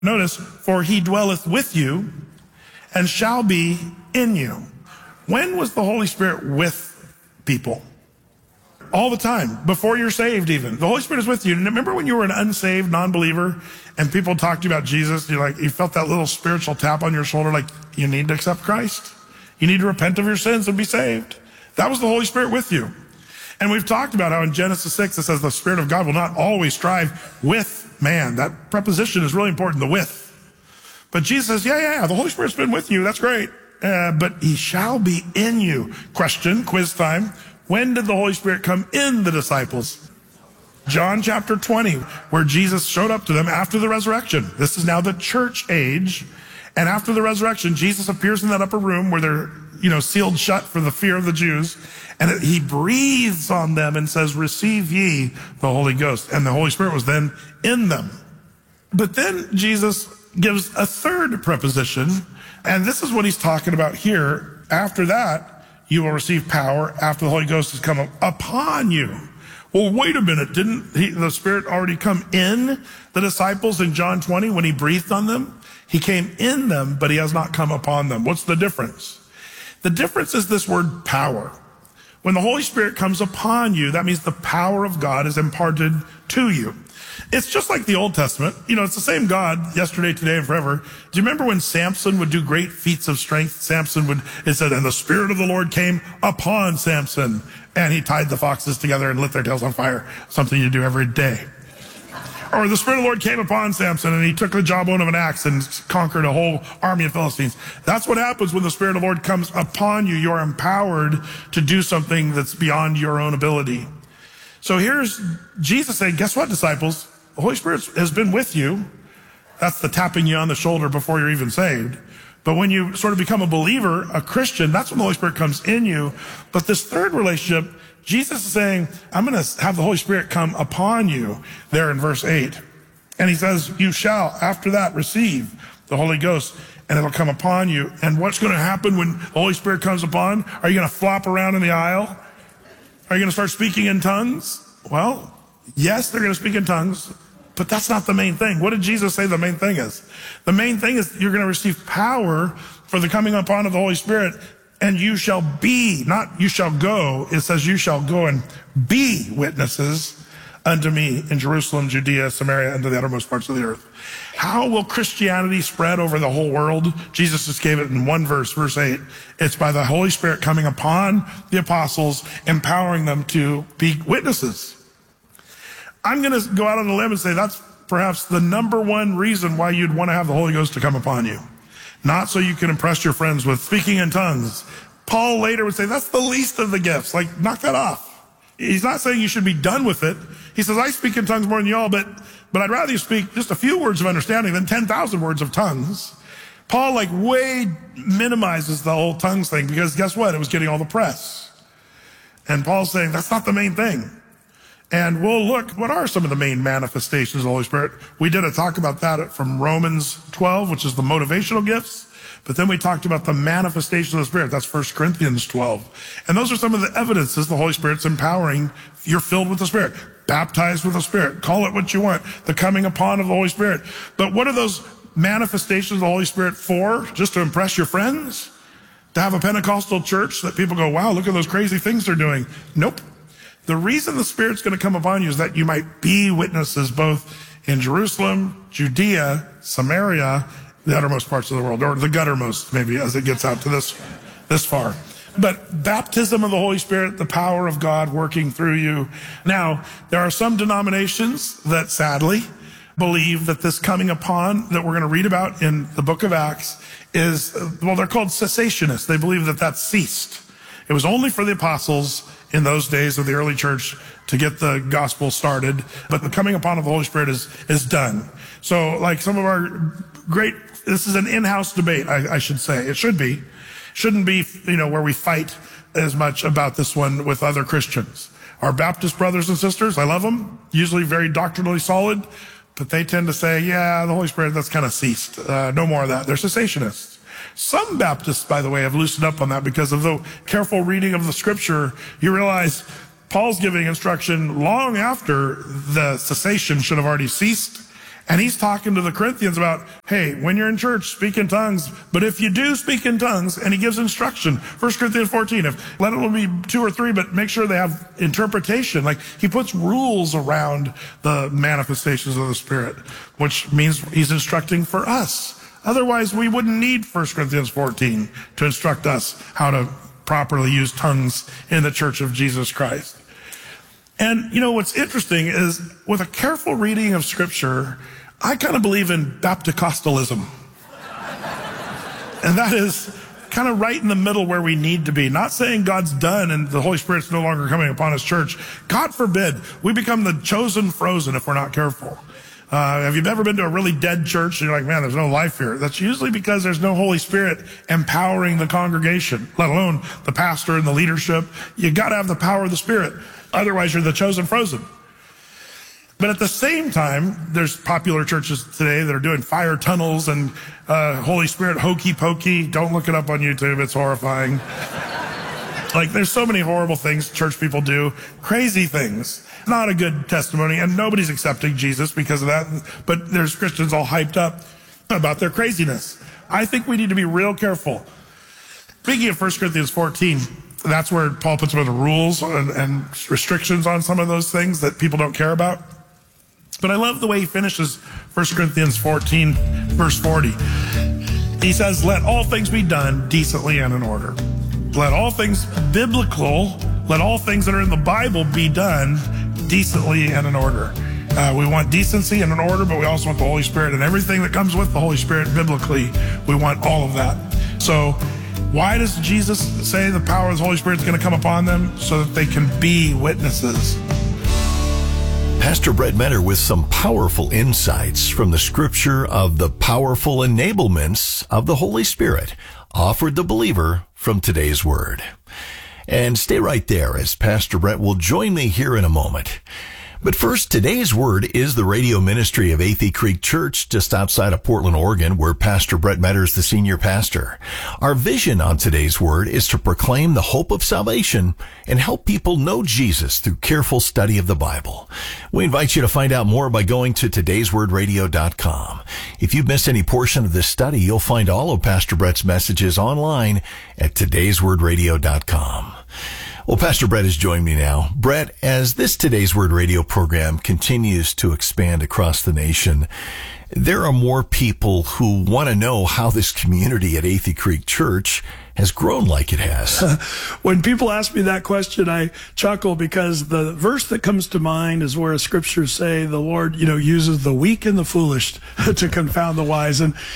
Notice, for he dwelleth with you and shall be in you. When was the Holy Spirit with people? All the time, before you're saved even. The Holy Spirit is with you. Remember when you were an unsaved non-believer and people talked to you about Jesus, you felt that little spiritual tap on your shoulder like, you need to accept Christ. You need to repent of your sins and be saved. That was the Holy Spirit with you. And we've talked about how in Genesis 6 it says the Spirit of God will not always strive with man. That preposition is really important, the with. But Jesus says, yeah, the Holy Spirit's been with you. That's great. But he shall be in you. Question, quiz time. When did the Holy Spirit come in the disciples? John chapter 20, where Jesus showed up to them after the resurrection. This is now the church age. And after the resurrection, Jesus appears in that upper room where they're, sealed shut for the fear of the Jews. And he breathes on them and says, receive ye the Holy Ghost. And the Holy Spirit was then in them. But then Jesus gives a third preposition. And this is what he's talking about here. After that, you will receive power after the Holy Ghost has come upon you. Well, wait a minute. Didn't the Spirit already come in the disciples in John 20 when he breathed on them? He came in them, but he has not come upon them. What's the difference? The difference is this word power. When the Holy Spirit comes upon you, that means the power of God is imparted to you. It's just like the Old Testament. It's the same God yesterday, today, and forever. Do you remember when Samson would do great feats of strength? It said, and the Spirit of the Lord came upon Samson, and he tied the foxes together and lit their tails on fire. Something you do every day. Or the Spirit of the Lord came upon Samson, and he took the jawbone of an axe and conquered a whole army of Philistines. That's what happens when the Spirit of the Lord comes upon you. You're empowered to do something that's beyond your own ability. So here's Jesus saying, guess what, disciples? The Holy Spirit has been with you. That's the tapping you on the shoulder before you're even saved. But when you sort of become a believer, a Christian, that's when the Holy Spirit comes in you. But this third relationship, Jesus is saying, I'm going to have the Holy Spirit come upon you there in verse 8. And he says, you shall, after that, receive the Holy Ghost, and it'll come upon you. And what's going to happen when the Holy Spirit comes upon? Are you going to flop around in the aisle? Are you going to start speaking in tongues? Well, yes, they're going to speak in tongues, but that's not the main thing. What did Jesus say the main thing is? The main thing is you're going to receive power for the coming upon of the Holy Spirit, and you shall be, not you shall go. It says you shall go and be witnesses unto me in Jerusalem, Judea, Samaria, and to the uttermost parts of the earth. How will Christianity spread over the whole world? Jesus just gave it in one verse, verse 8. It's by the Holy Spirit coming upon the apostles, empowering them to be witnesses. I'm going to go out on a limb and say that's perhaps the number one reason why you'd want to have the Holy Ghost to come upon you. Not so you can impress your friends with speaking in tongues. Paul later would say that's the least of the gifts. Like, knock that off. He's not saying you should be done with it. He says, I speak in tongues more than y'all, but I'd rather you speak just a few words of understanding than 10,000 words of tongues. Paul way minimizes the whole tongues thing because guess what? It was getting all the press. And Paul's saying that's not the main thing. And we'll look, what are some of the main manifestations of the Holy Spirit? We did a talk about that from Romans 12, which is the motivational gifts. But then we talked about the manifestation of the Spirit. That's 1 Corinthians 12. And those are some of the evidences the Holy Spirit's empowering. You're filled with the Spirit, baptized with the Spirit. Call it what you want, the coming upon of the Holy Spirit. But what are those manifestations of the Holy Spirit for? Just to impress your friends? To have a Pentecostal church that people go, wow, look at those crazy things they're doing. Nope. The reason the Spirit's going to come upon you is that you might be witnesses both in Jerusalem, Judea, Samaria, the uttermost parts of the world, or the guttermost, maybe, as it gets out to this far. But baptism of the Holy Spirit, the power of God working through you. Now, there are some denominations that sadly believe that this coming upon that we're going to read about in the book of Acts is, well, they're called cessationists. They believe that that's ceased. It was only for the apostles in those days of the early church to get the gospel started. But the coming upon of the Holy Spirit is done. So like some of our great, this is an in-house debate, I should say. It should be. Shouldn't be, where we fight as much about this one with other Christians. Our Baptist brothers and sisters, I love them, usually very doctrinally solid, but they tend to say, yeah, the Holy Spirit, that's kind of ceased. No more of that. They're cessationists. Some Baptists, by the way, have loosened up on that because of the careful reading of the scripture. You realize Paul's giving instruction long after the cessation should have already ceased. And he's talking to the Corinthians about, hey, when you're in church, speak in tongues. But if you do speak in tongues, and he gives instruction, 1 Corinthians 14, let it only be 2 or 3, but make sure they have interpretation. Like, he puts rules around the manifestations of the Spirit, which means he's instructing for us. Otherwise, we wouldn't need 1 Corinthians 14 to instruct us how to properly use tongues in the church of Jesus Christ. And, what's interesting is, with a careful reading of Scripture, I kind of believe in Bapticostalism. And that is kind of right in the middle where we need to be. Not saying God's done and the Holy Spirit's no longer coming upon his church. God forbid we become the chosen frozen if we're not careful. Have you ever been to a really dead church and you're like, man, there's no life here? That's usually because there's no Holy Spirit empowering the congregation, let alone the pastor and the leadership. You got to have the power of the Spirit. Otherwise, you're the chosen frozen. But at the same time, there's popular churches today that are doing fire tunnels and Holy Spirit hokey pokey. Don't look it up on YouTube. It's horrifying. Like, there's so many horrible things church people do. Crazy things. Not a good testimony. And nobody's accepting Jesus because of that. But there's Christians all hyped up about their craziness. I think we need to be real careful. Speaking of 1 Corinthians 14, that's where Paul puts some of the rules and restrictions on some of those things that people don't care about. But I love the way he finishes 1 Corinthians 14, verse 40. He says, let all things be done decently and in order. Let all things biblical, let all things that are in the Bible be done decently and in order. We want decency and an order, but we also want the Holy Spirit and everything that comes with the Holy Spirit biblically. We want all of that. So why does Jesus say the power of the Holy Spirit is going to come upon them? So that they can be witnesses. Pastor Brett Metter with some powerful insights from the Scripture of the powerful enablements of the Holy Spirit offered the believer from today's Word. And stay right there as Pastor Brett will join me here in a moment. But first, today's Word is the radio ministry of Athey Creek Church just outside of Portland, Oregon, where Pastor Brett Metter is the senior pastor. Our vision on today's Word is to proclaim the hope of salvation and help people know Jesus through careful study of the Bible. We invite you to find out more by going to todayswordradio.com. If you've missed any portion of this study, you'll find all of Pastor Brett's messages online at todayswordradio.com. Well, Pastor Brett has joined me now. Brett, as this Today's Word radio program continues to expand across the nation, there are more people who want to know how this community at Athey Creek Church has grown like it has. When people ask me that question, I chuckle because the verse that comes to mind is where scriptures say the Lord, uses the weak and the foolish to confound the wise.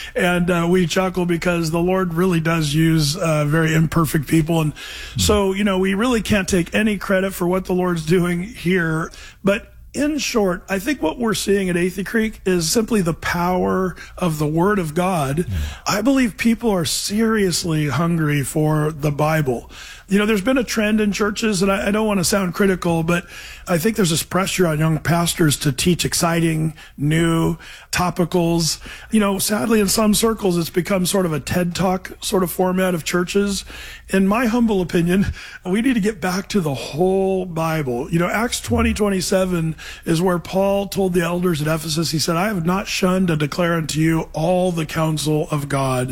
And we chuckle because the Lord really does use very imperfect people. And so, we really can't take any credit for what the Lord's doing here. But in short, I think what we're seeing at Athey Creek is simply the power of the Word of God. I believe people are seriously hungry for the Bible. There's been a trend in churches, and I don't want to sound critical, but I think there's this pressure on young pastors to teach exciting, new topicals. Sadly, in some circles, it's become sort of a TED Talk sort of format of churches. In my humble opinion, we need to get back to the whole Bible. Acts 20:27 is where Paul told the elders at Ephesus, he said, I have not shunned to declare unto you all the counsel of God.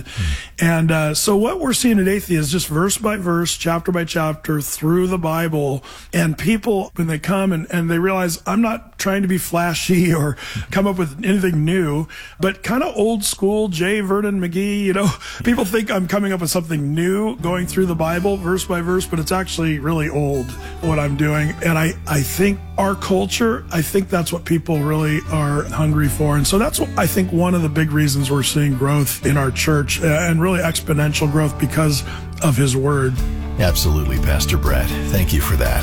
And so what we're seeing at Athey is just verse by verse, chapter by chapter through the Bible. And people, when they come and they realize I'm not trying to be flashy or come up with anything new, but kind of old school J. Vernon McGee, people think I'm coming up with something new going through the Bible verse by verse, but it's actually really old what I'm doing. And I think our culture, I think that's what people really are hungry for. And so that's what I think one of the big reasons we're seeing growth in our church and really exponential growth because of his word. Absolutely, Pastor Brett. Thank you for that.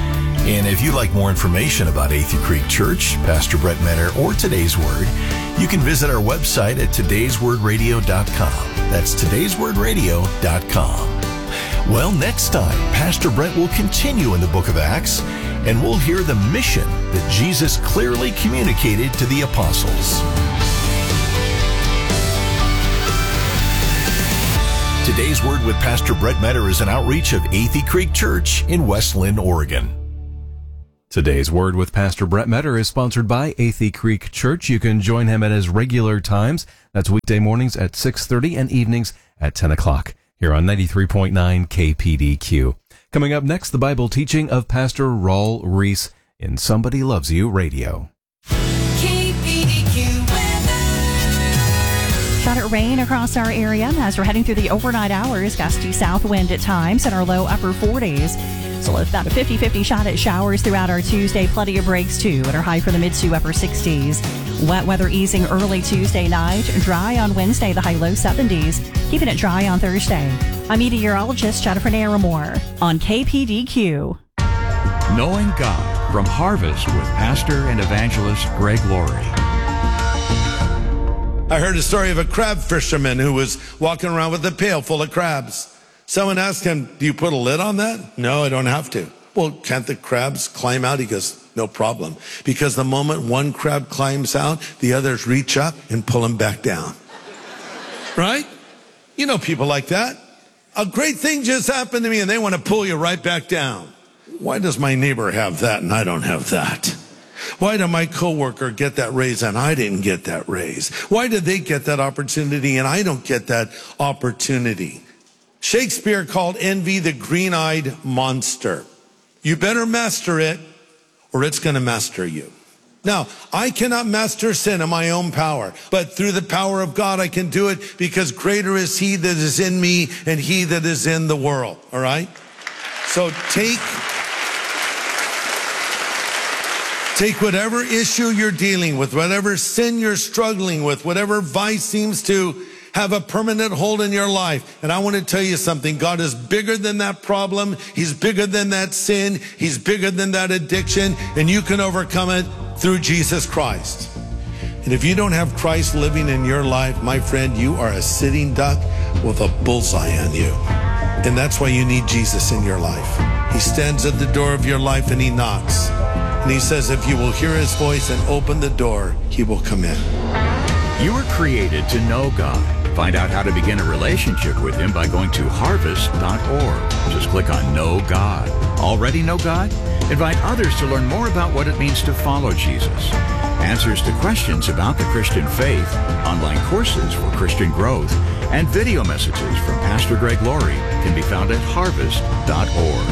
And if you'd like more information about Athey Creek Church, Pastor Brett Metter, or Today's Word, you can visit our website at todayswordradio.com. That's todayswordradio.com. Well, next time, Pastor Brett will continue in the book of Acts, and we'll hear the mission that Jesus clearly communicated to the apostles. Today's Word with Pastor Brett Metter is an outreach of Athey Creek Church in West Linn, Oregon. Today's Word with Pastor Brett Metter is sponsored by Athey Creek Church. You can join him at his regular times. That's weekday mornings at 6:30 and evenings at 10 o'clock here on 93.9 KPDQ. Coming up next, the Bible teaching of Pastor Raul Ries in Somebody Loves You Radio. Shot at rain across our area as we're heading through the overnight hours. Gusty south wind at times in our low upper 40s. So it's about a 50-50 shot at showers throughout our Tuesday. Plenty of breaks too at our high for the mid to upper 60s. Wet weather easing early Tuesday night. Dry on Wednesday, the high low 70s. Keeping it dry on Thursday. I'm meteorologist Jennifer Naramore on KPDQ. Knowing God from Harvest with Pastor and Evangelist Greg Laurie. I heard a story of a crab fisherman who was walking around with a pail full of crabs. Someone asked him, "Do you put a lid on that?" "No, I don't have to." "Well, can't the crabs climb out?" He goes, "No problem. Because the moment one crab climbs out, the others reach up and pull him back down." Right? You know people like that. A great thing just happened to me and they want to pull you right back down. Why does my neighbor have that and I don't have that? Why did my coworker get that raise and I didn't get that raise? Why did they get that opportunity and I don't get that opportunity? Shakespeare called envy the green-eyed monster. You better master it or it's going to master you. Now, I cannot master sin in my own power, but through the power of God, I can do it because greater is He that is in me and He that is in the world. All right? So take whatever issue you're dealing with, whatever sin you're struggling with, whatever vice seems to have a permanent hold in your life. And I want to tell you something. God is bigger than that problem. He's bigger than that sin. He's bigger than that addiction. And you can overcome it through Jesus Christ. And if you don't have Christ living in your life, my friend, you are a sitting duck with a bullseye on you. And that's why you need Jesus in your life. He stands at the door of your life and He knocks. And He says, if you will hear His voice and open the door, He will come in. You were created to know God. Find out how to begin a relationship with Him by going to harvest.org. Just click on Know God. Already know God? Invite others to learn more about what it means to follow Jesus. Answers to questions about the Christian faith, online courses for Christian growth, and video messages from Pastor Greg Laurie can be found at harvest.org.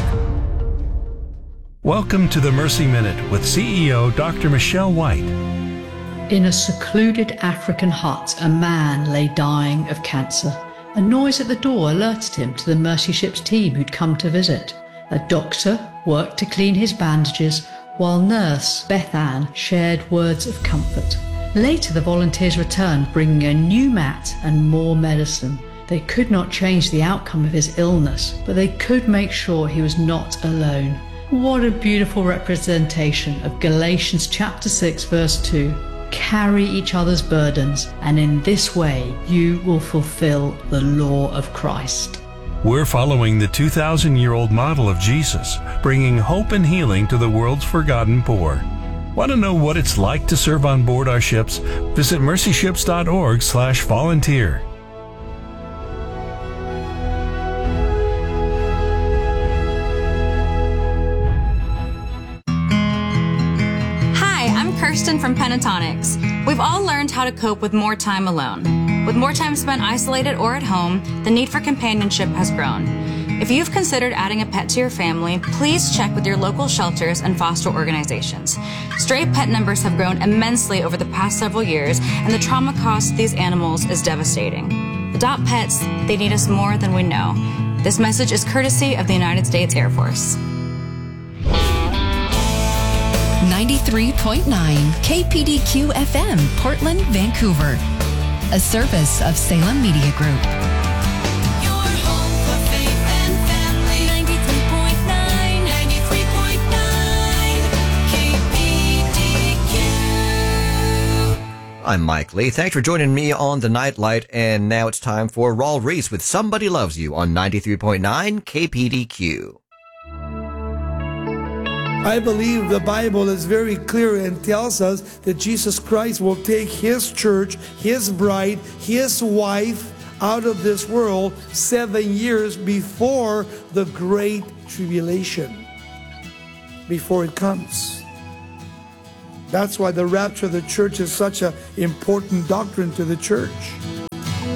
Welcome to the Mercy Minute with CEO Dr. Michelle White. In a secluded African hut, a man lay dying of cancer. A noise at the door alerted him to the Mercy Ships team who'd come to visit. A doctor worked to clean his bandages, while nurse Beth Ann shared words of comfort. Later, the volunteers returned, bringing a new mat and more medicine. They could not change the outcome of his illness, but they could make sure he was not alone. What a beautiful representation of Galatians chapter 6, verse 2. Carry each other's burdens, and in this way you will fulfill the law of Christ. We're following the 2,000-year-old model of Jesus, bringing hope and healing to the world's forgotten poor. Want to know what it's like to serve on board our ships? Visit mercyships.org/volunteer. Kirsten from Pentatonics. We've all learned how to cope with more time alone. With more time spent isolated or at home, the need for companionship has grown. If you've considered adding a pet to your family, please check with your local shelters and foster organizations. Stray pet numbers have grown immensely over the past several years, and the trauma cost of these animals is devastating. Adopt pets, they need us more than we know. This message is courtesy of the United States Air Force. 93.9 KPDQ FM, Portland, Vancouver. A service of Salem Media Group. Your home for faith and family. 93.9 KPDQ. I'm Mike Lee. Thanks for joining me on the Nightlight. And now it's time for Raul Ries with Somebody Loves You on 93.9 KPDQ. I believe the Bible is very clear and tells us that Jesus Christ will take His church, His bride, His wife out of this world 7 years before the Great Tribulation. before it comes. That's why the rapture of the church is such an important doctrine to the church.